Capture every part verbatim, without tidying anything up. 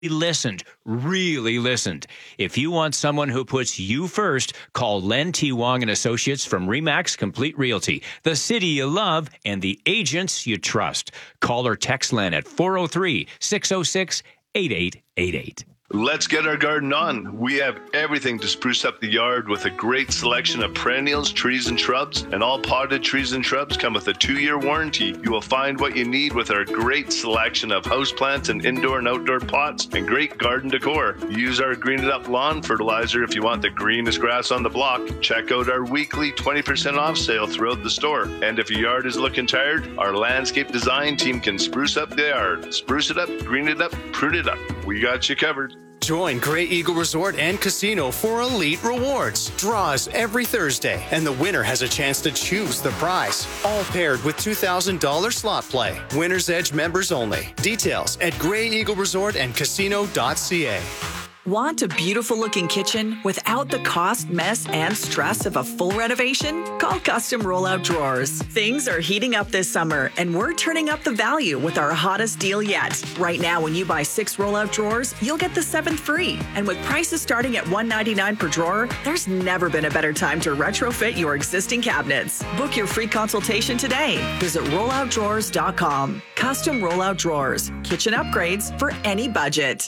listened, really listened. If you want someone who puts you first, call Len T. Wong and Associates from Remax Complete Realty, the city you love and the agents you trust. Call or text Len at four oh three, six oh six, eight eight eight eight. Let's get our garden on. We have everything to spruce up the yard with a great selection of perennials, trees, and shrubs. And all potted trees and shrubs come with a two-year warranty. You will find what you need with our great selection of houseplants and indoor and outdoor pots and great garden decor. Use our Green It Up lawn fertilizer if you want the greenest grass on the block. Check out our weekly twenty percent off sale throughout the store. And if your yard is looking tired, our landscape design team can spruce up the yard. Spruce it up, green it up, prune it up. We got you covered. Join Grey Eagle Resort and Casino for Elite Rewards. Draws every Thursday, and the winner has a chance to choose the prize. All paired with two thousand dollars slot play. Winner's Edge members only. Details at grey eagle resort and casino dot c a. Want a beautiful-looking kitchen without the cost, mess, and stress of a full renovation? Call Custom Rollout Drawers. Things are heating up this summer, and we're turning up the value with our hottest deal yet. Right now, when you buy six rollout drawers, you'll get the seventh free. And with prices starting at one hundred ninety-nine dollars per drawer, there's never been a better time to retrofit your existing cabinets. Book your free consultation today. Visit rollout drawers dot com. Custom Rollout Drawers. Kitchen upgrades for any budget.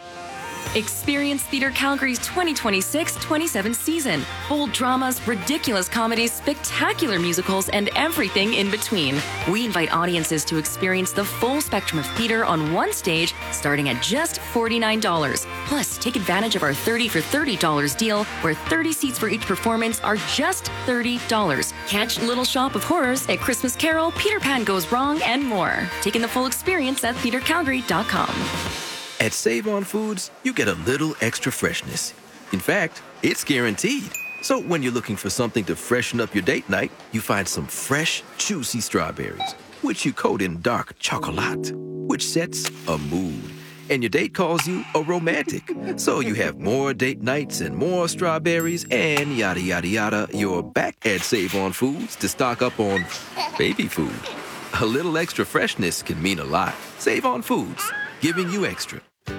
Experience Theatre Calgary's twenty twenty-six twenty-seven season. Bold dramas, ridiculous comedies, spectacular musicals, and everything in between. We invite audiences to experience the full spectrum of theatre on one stage, starting at just forty-nine dollars. Plus, take advantage of our thirty for thirty dollars deal, where thirty seats for each performance are just thirty dollars. Catch Little Shop of Horrors, A Christmas Carol, Peter Pan Goes Wrong, and more. Taking the full experience at theatre calgary dot com. At Save On Foods, you get a little extra freshness. In fact, it's guaranteed. So when you're looking for something to freshen up your date night, you find some fresh, juicy strawberries, which you coat in dark chocolate, which sets a mood. And your date calls you a romantic. So you have more date nights and more strawberries and yada, yada, yada. You're back at Save On Foods to stock up on baby food. A little extra freshness can mean a lot. Save On Foods, giving you extra.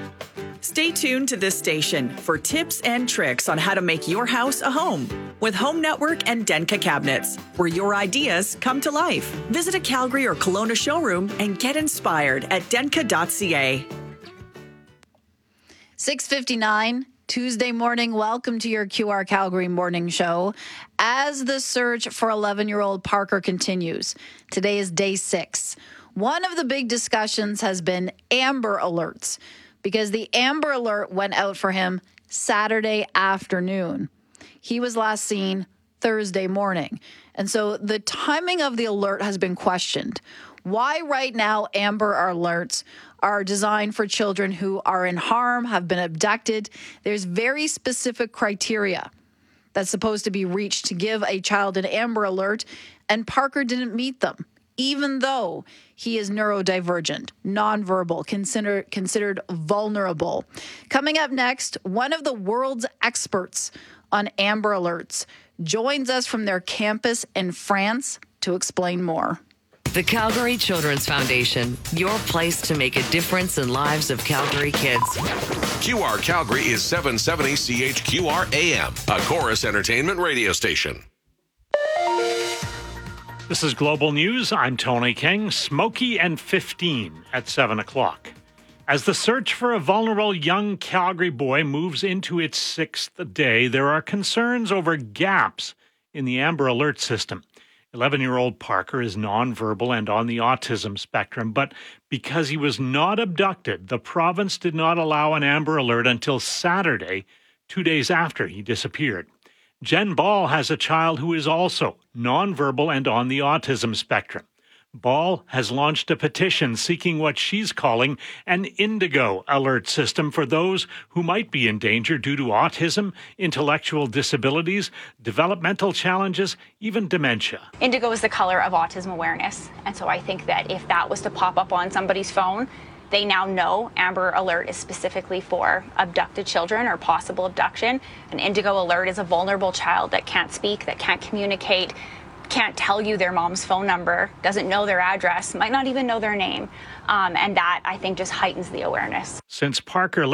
Stay tuned to this station for tips and tricks on how to make your house a home with Home Network and Denka Cabinets, where your ideas come to life. Visit a Calgary or Kelowna showroom and get inspired at denka dot c a. six fifty-nine, Tuesday morning. Welcome to your Q R Calgary morning show. As the search for eleven-year-old Parker continues, today is day six. One of the big discussions has been Amber Alerts, because the Amber Alert went out for him Saturday afternoon. He was last seen Thursday morning. And so the timing of the alert has been questioned. Why right now Amber Alerts are designed for children who are in harm, have been abducted. There's very specific criteria that's supposed to be reached to give a child an Amber Alert, and Parker didn't meet them, even though he is neurodivergent, nonverbal, consider, considered vulnerable. Coming up next, one of the world's experts on Amber Alerts joins us from their campus in France to explain more. The Calgary Children's Foundation, your place to make a difference in lives of Calgary kids. Q R Calgary is seven seventy C H Q R A M, a Chorus Entertainment radio station. This is Global News. I'm Tony King. Smokey and fifteen at seven o'clock. As the search for a vulnerable young Calgary boy moves into its sixth day, there are concerns over gaps in the Amber Alert system. eleven-year-old Parker is nonverbal and on the autism spectrum, but because he was not abducted, the province did not allow an Amber Alert until Saturday, two days after he disappeared. Jen Ball has a child who is also nonverbal and on the autism spectrum. Ball has launched a petition seeking what she's calling an Indigo alert system for those who might be in danger due to autism, intellectual disabilities, developmental challenges, even dementia. Indigo is the color of autism awareness. And so I think that if that was to pop up on somebody's phone, they now know Amber Alert is specifically for abducted children or possible abduction. An Indigo Alert is a vulnerable child that can't speak, that can't communicate, can't tell you their mom's phone number, doesn't know their address, might not even know their name. Um, and that, I think, just heightens the awareness. Since Parker